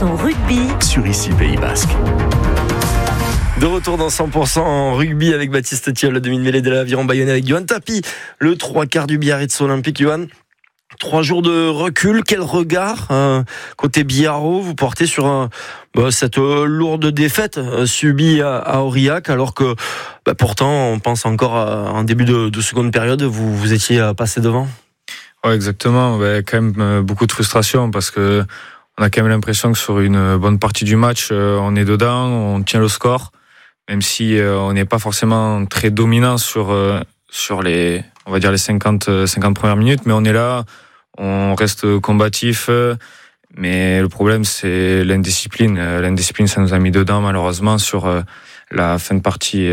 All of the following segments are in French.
100% rugby sur ici Pays Basque. De retour dans 100% en rugby avec Baptiste Thiel, le demi-mêlée de l'Aviron Bayonnais avec Yohan Tapi, le 3/4 du Biarritz Olympique. Yohan, 3 jours de recul, quel regard côté Biarro vous portez sur cette lourde défaite subie à Aurillac, alors que pourtant on pense encore en début de seconde période vous étiez passé devant. Ouais, exactement. Quand même beaucoup de frustration parce que on a quand même l'impression que sur une bonne partie du match on est dedans, on tient le score, même si on n'est pas forcément très dominant sur les, on va dire, les 50 premières minutes, mais on est là, on reste combatif, mais le problème c'est l'indiscipline. L'indiscipline, ça nous a mis dedans malheureusement sur la fin de partie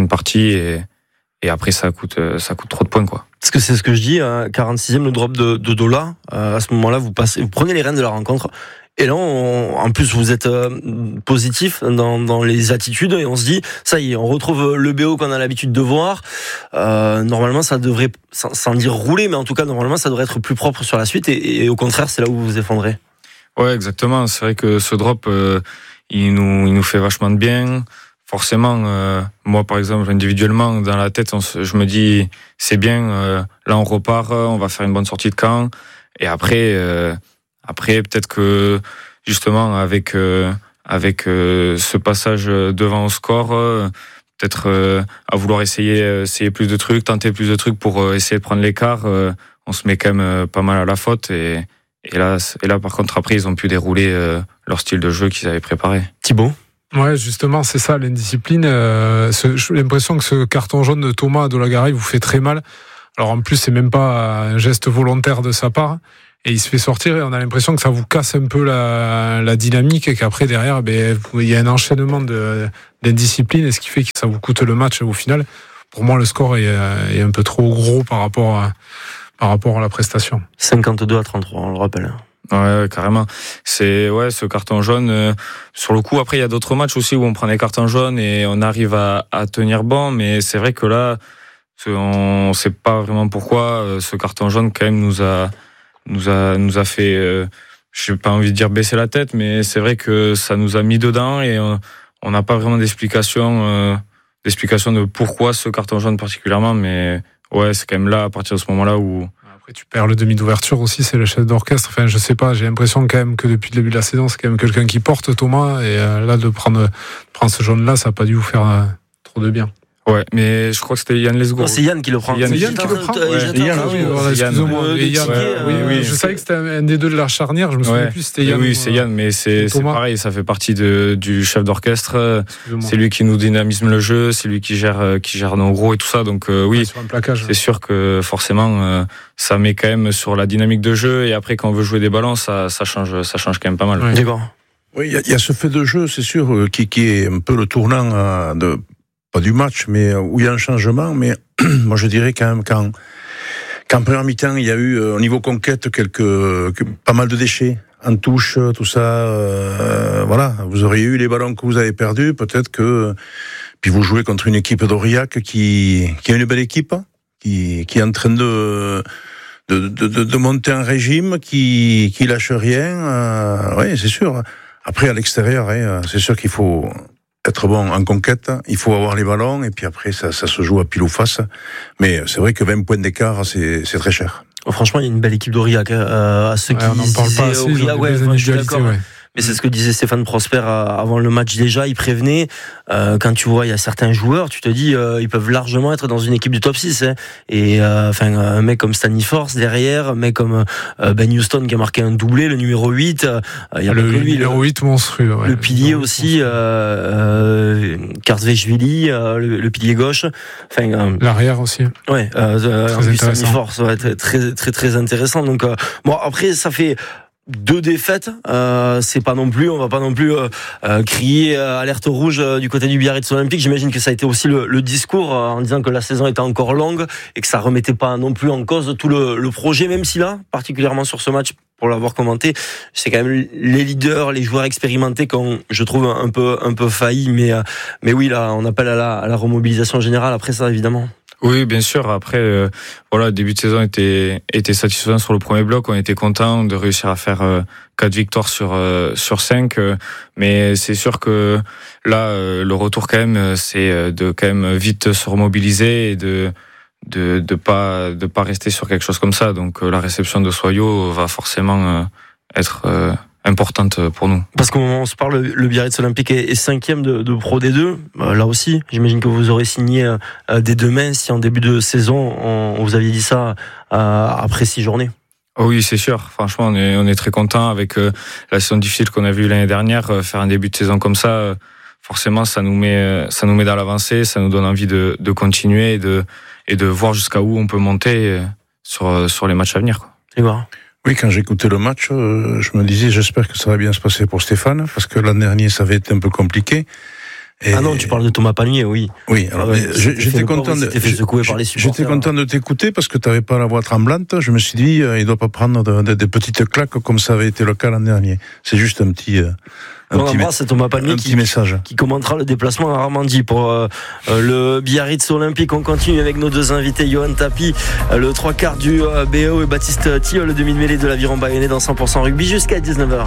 et après ça coûte trop de points, quoi. Parce que c'est ce que je dis, 46e le drop de Dola, à ce moment-là vous prenez les rênes de la rencontre. Et là, en plus, vous êtes positif dans les attitudes et on se dit, ça y est, on retrouve le BO qu'on a l'habitude de voir. Normalement, ça devrait, sans dire rouler, mais en tout cas, normalement, ça devrait être plus propre sur la suite. Et au contraire, c'est là où vous vous effondrez. Ouais, exactement. C'est vrai que ce drop, il nous fait vachement de bien. Forcément, moi, par exemple, individuellement, dans la tête, je me dis, c'est bien. Là, on repart, on va faire une bonne sortie de camp. Et après, peut-être que justement avec ce passage devant au score, peut-être à vouloir essayer plus de trucs, tenter plus de trucs pour essayer de prendre l'écart, on se met quand même pas mal à la faute et là par contre après ils ont pu dérouler leur style de jeu qu'ils avaient préparé. Thibaut. Ouais, justement, c'est ça, l'indiscipline. J'ai l'impression que ce carton jaune de Thomas de la Garay vous fait très mal. Alors en plus, c'est même pas un geste volontaire de sa part. Et il se fait sortir et on a l'impression que ça vous casse un peu la dynamique et qu'après derrière il y a un enchaînement d'indiscipline et ce qui fait que ça vous coûte le match au final. Pour moi le score est un peu trop gros par rapport à la prestation. 52-33, on le rappelle. Ouais, carrément. C'est ce carton jaune. Sur le coup, après il y a d'autres matchs aussi où on prend des cartons jaunes et on arrive à tenir bon, mais c'est vrai que là, on sait pas vraiment pourquoi ce carton jaune quand même nous a fait, j'ai pas envie de dire baisser la tête, mais c'est vrai que ça nous a mis dedans et on n'a pas vraiment d'explication de pourquoi ce carton jaune particulièrement, mais ouais, c'est quand même là, à partir de ce moment-là où... Après, tu perds le demi d'ouverture aussi, c'est le chef d'orchestre. Enfin, je sais pas, j'ai l'impression quand même que depuis le début de la saison, c'est quand même quelqu'un qui porte Thomas, et là, de prendre ce jaune-là, ça n'a pas dû vous faire trop de bien. Ouais, mais je crois que c'était Yann Lesgourd. Non, c'est Yann qui le prend. C'est Yann qui le prend. Excusez-moi. Oui, je savais que c'était un des deux de la charnière. Je me souviens plus. C'était Yann. Oui, c'est Yann, mais c'est pareil. Ça fait partie du chef d'orchestre. C'est lui qui nous dynamise le jeu. C'est lui qui gère nos gros et tout ça. Donc oui, c'est sûr que forcément, ça met quand même sur la dynamique de jeu. Et après, quand on veut jouer des ballons, ça change quand même pas mal. Ouais. D'accord. Oui, il y a ce fait de jeu, c'est sûr, qui est un peu le tournant pas du match, mais où il y a un changement. Mais moi, je dirais quand même qu'en première mi-temps, il y a eu au niveau conquête pas mal de déchets en touche, tout ça. Voilà, vous auriez eu les ballons que vous avez perdus, peut-être que. Puis vous jouez contre une équipe d'Aurillac qui a une belle équipe, qui est en train de monter un régime, qui lâche rien. Oui, c'est sûr. Après, à l'extérieur, c'est sûr qu'il faut être bon en conquête, il faut avoir les ballons, et puis après, ça se joue à pile ou face. Mais c'est vrai que 20 points d'écart, c'est très cher. Franchement, il y a une belle équipe d'Aurillac. À ceux qui on n'en parle pas assez, Aurillac, je suis d'accord. Ouais. Mais c'est ce que disait Stéphane Prosper avant le match déjà, il prévenait, quand tu vois il y a certains joueurs, tu te dis ils peuvent largement être dans une équipe du top 6 et un mec comme Stanley Force derrière, un mec comme Ben Houston qui a marqué un doublé, le numéro 8, il y a le numéro 8 monstrueux, ouais. Le pilier aussi Karsveshvili, le pilier gauche, l'arrière aussi. Ouais, Stanley Force, ouais, très très très intéressant. Donc bon, après ça fait 2 défaites, c'est pas non plus, on va pas non plus crier alerte rouge du côté du Biarritz Olympique. J'imagine que ça a été aussi le discours en disant que la saison était encore longue et que ça remettait pas non plus en cause tout le projet, même si là, particulièrement sur ce match, pour l'avoir commenté, c'est quand même les leaders, les joueurs expérimentés qui ont, je trouve, un peu failli, mais oui, là, on appelle à la remobilisation générale après ça, évidemment. Oui, bien sûr. Après, voilà, début de saison était satisfaisant sur le premier bloc. On était content de réussir à faire 4 victoires sur 5. Mais c'est sûr que là, le retour quand même, c'est de quand même vite se remobiliser et de pas rester sur quelque chose comme ça. Donc la réception de Soyaux va forcément être importante pour nous. Parce qu'on se parle, le Biarritz Olympique est 5e de Pro D2. Là aussi, j'imagine que vous aurez signé dès demain si en début de saison on vous aviez dit ça après 6 journées. Oui, c'est sûr. Franchement, on est très content avec la saison difficile qu'on a vue l'année dernière. Faire un début de saison comme ça, forcément, ça nous met dans l'avancée, ça nous donne envie de continuer et de voir jusqu'à où on peut monter sur les matchs à venir, quoi. Et voilà. Oui, quand j'écoutais le match, je me disais, j'espère que ça va bien se passer pour Stéphane, parce que l'an dernier, ça avait été un peu compliqué. Et... Ah non, tu parles de Thomas Palmier, oui. Oui, alors j'étais content de t'écouter parce que tu n'avais pas la voix tremblante. Je me suis dit, il ne doit pas prendre des petites claques comme ça avait été le cas l'an dernier. C'est juste un petit... c'est Thomas Palmier qui commentera le déplacement à Armandie pour le Biarritz Olympique. On continue avec nos deux invités, Johan Tapi, le 3/4 du BO, et Baptiste Tilleul, le demi-mêlée de l'Aviron Bayonnais dans 100% rugby jusqu'à 19h.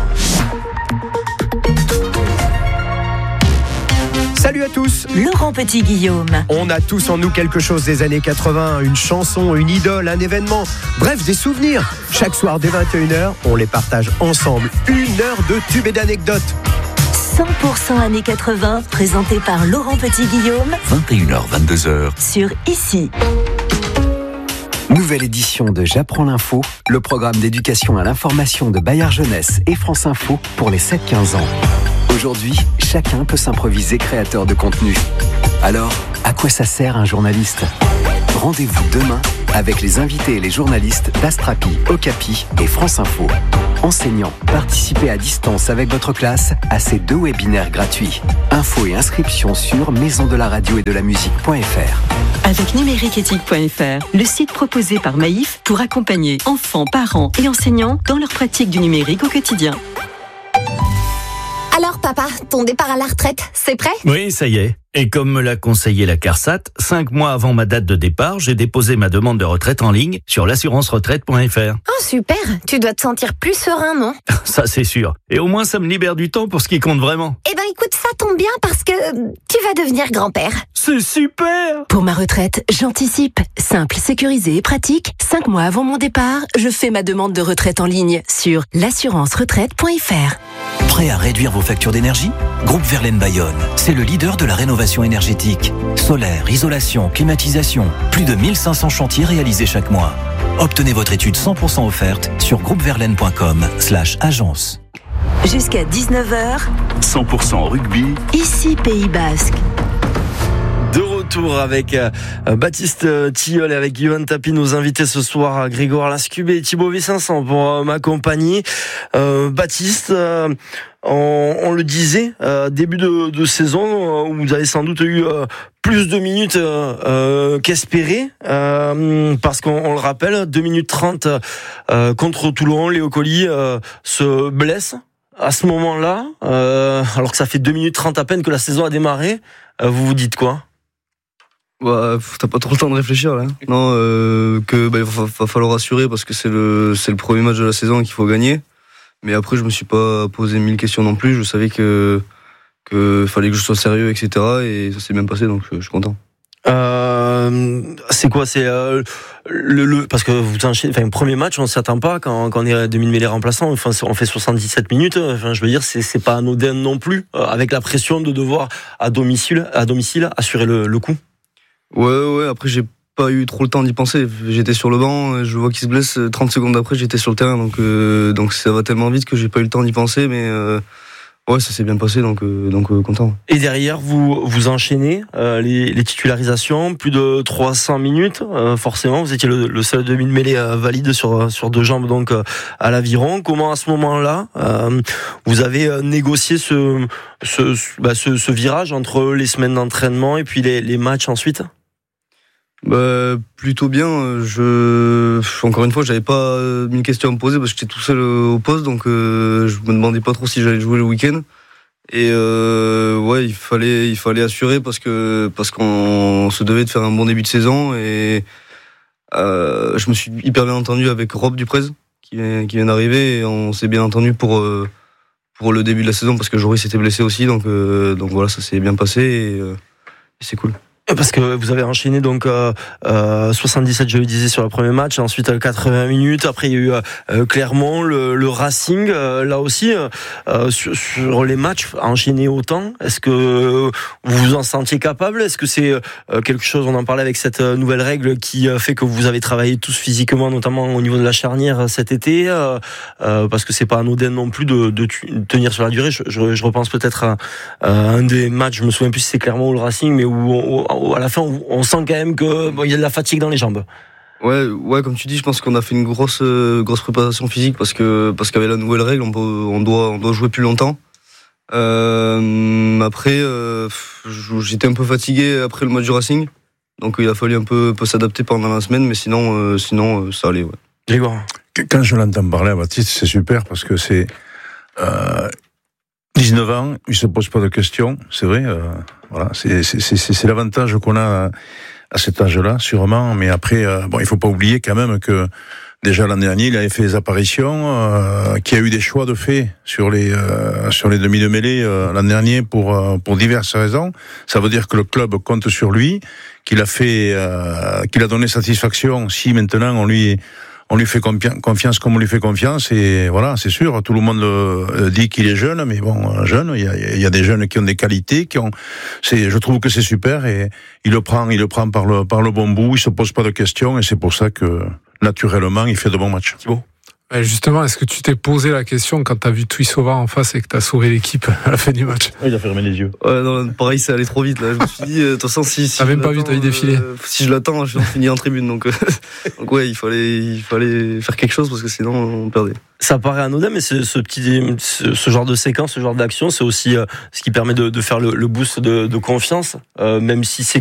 Salut à tous. Laurent Petit-Guillaume. On a tous en nous quelque chose des années 80, une chanson, une idole, un événement, bref des souvenirs. Chaque soir dès 21h, on les partage ensemble. 1 heure de tubes et d'anecdotes. 100% années 80, présenté par Laurent Petit-Guillaume. 21h, 22h. Sur ICI. Nouvelle édition de J'apprends l'info, le programme d'éducation à l'information de Bayard Jeunesse et France Info pour les 7-15 ans. Aujourd'hui, chacun peut s'improviser créateur de contenu. Alors, à quoi ça sert un journaliste ? Rendez-vous demain avec les invités et les journalistes d'Astrapi, Okapi et France Info. Enseignants, participez à distance avec votre classe à ces 2 webinaires gratuits. Infos et inscriptions sur maisondelaradio-et-de-la-musique.fr. Avec numériqueéthique.fr, le site proposé par Maïf pour accompagner enfants, parents et enseignants dans leur pratique du numérique au quotidien. Alors papa, ton départ à la retraite, c'est prêt ? Oui, ça y est. Et comme me l'a conseillé la CARSAT, 5 mois avant ma date de départ, j'ai déposé ma demande de retraite en ligne sur l'assurance-retraite.fr. Oh super, tu dois te sentir plus serein, non ? Ça c'est sûr. Et au moins ça me libère du temps pour ce qui compte vraiment. Eh ben écoute, ça tombe bien parce que tu vas devenir grand-père. C'est super ! Pour ma retraite, j'anticipe. Simple, sécurisé et pratique. 5 mois avant mon départ, je fais ma demande de retraite en ligne sur l'assurance-retraite.fr. Prêt à réduire vos factures d'énergie ? Groupe Verlaine Bayonne, c'est le leader de la rénovation énergétique. Solaire, isolation, climatisation. Plus de 1500 chantiers réalisés chaque mois. Obtenez votre étude 100% offerte sur groupeverlaine.com/agence. Jusqu'à 19h, 100% rugby. ici Pays Basque. De retour avec Baptiste Tilleul et avec Johan Tapi, nos invités ce soir, Grégoire Lascube et Thibaut Vincent pour m'accompagner. Baptiste, on le disait, début de saison, où vous avez sans doute eu plus de minutes qu'espéré, parce qu'on le rappelle, 2 minutes 30 contre Toulon, Léo Colli se blesse à ce moment-là, alors que ça fait 2 minutes 30 à peine que la saison a démarré. Vous vous dites quoi ? Bah, t'as pas trop le temps de réfléchir là. Non, il va falloir assurer parce que c'est le premier match de la saison qu'il faut gagner. Mais après, je me suis pas posé 1000 questions non plus. Je savais que fallait que je sois sérieux, etc. Et ça s'est bien passé, donc je suis content. C'est quoi ? C'est parce que vous enchaînez. Enfin, premier match, on s'y attend pas quand on est demi-mêlée remplaçant. Enfin, on fait 77 minutes. Enfin, je veux dire, c'est pas anodin non plus, avec la pression de devoir à domicile assurer le coup. Ouais. Après, j'ai pas eu trop le temps d'y penser. J'étais sur le banc, je vois qu'il se blesse. 30 secondes après, j'étais sur le terrain. Donc ça va tellement vite que j'ai pas eu le temps d'y penser. Mais ouais, ça s'est bien passé, donc content. Et derrière, vous enchaînez les titularisations, plus de 300 minutes. Forcément, vous étiez le seul demi-mêlée valide sur 2 jambes, donc à l'Aviron. Comment à ce moment-là, vous avez négocié ce virage entre les semaines d'entraînement et puis les matchs ensuite ? Bah, plutôt bien. Encore une fois, j'avais pas 1000 questions à me poser parce que j'étais tout seul au poste, donc je me demandais pas trop si j'allais jouer le week-end. Et il fallait assurer parce qu'on se devait de faire un bon début de saison. Et je me suis hyper bien entendu avec Rob Duprez qui vient d'arriver, et on s'est bien entendu pour le début de la saison parce que Joris s'était blessé aussi, donc voilà, ça s'est bien passé et c'est cool. Parce que vous avez enchaîné donc 77, je le disais, sur le premier match, ensuite 80 minutes, après il y a eu Clermont, le Racing, là aussi sur les matchs enchaîner autant, est-ce que vous vous en sentiez capable? Est-ce que c'est quelque chose, on en parlait avec cette nouvelle règle qui fait que vous avez travaillé tous physiquement, notamment au niveau de la charnière cet été, parce que c'est pas anodin non plus de tenir sur la durée. Je repense peut-être à un des matchs, je me souviens plus si c'est Clermont ou le Racing, mais où à la fin, on sent quand même que il y a de la fatigue dans les jambes. Ouais, comme tu dis, je pense qu'on a fait une grosse préparation physique parce qu'avec la nouvelle règle, on doit jouer plus longtemps. Après, j'étais un peu fatigué après le match du Racing, donc il a fallu un peu s'adapter pendant la semaine, mais sinon ça allait. Ouais. Grégoire. Quand je l'entends parler à Baptiste, c'est super parce que c'est 19 ans, il se pose pas de questions, c'est vrai. Voilà, c'est l'avantage qu'on a à cet âge-là, sûrement. Mais après, il faut pas oublier quand même que déjà l'an dernier, il avait fait des apparitions, qu'il y a eu des choix de fait sur les demi de mêlée l'an dernier pour diverses raisons. Ça veut dire que le club compte sur lui, qu'il a donné satisfaction. Si maintenant on lui fait confiance comme on lui fait confiance, et voilà, c'est sûr, tout le monde dit qu'il est jeune, mais bon, jeune, il y a des jeunes qui ont des qualités, je trouve que c'est super, et il le prend par le bon bout, il se pose pas de questions, et c'est pour ça que, naturellement, il fait de bons matchs. Thibaut. Justement, est-ce que tu t'es posé la question quand t'as vu Tuisova en face et que t'as sauvé l'équipe à la fin du match? Il a fermé les yeux. Ouais, non, pareil, c'est allé trop vite, là. Je me suis dit, de toute façon, si t'as même pas vu ta vie défiler. Si je l'attends, je vais finir en tribune, donc ouais, il fallait faire quelque chose parce que sinon, on perdait. Ça paraît anodin, mais ce genre de séquence, ce genre d'action, c'est aussi ce qui permet de faire le boost de confiance, même si c'est